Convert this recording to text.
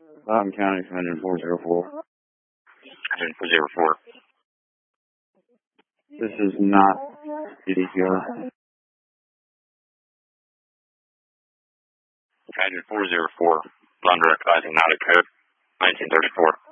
Loudoun County, engine 404. Engine 404. This is not CDQR. Engine 404. London Direct Rising, Nautic Code 1934.